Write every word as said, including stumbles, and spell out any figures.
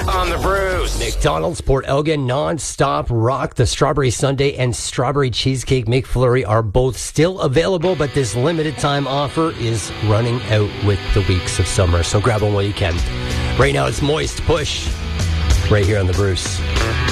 on the Bruce. McDonald's Port Elgin non-stop rock. The strawberry sundae and strawberry cheesecake McFlurry are both still available, but this limited time offer is running out with the weeks of summer. So grab one while you can. Right now it's Moist Push right here on the Bruce.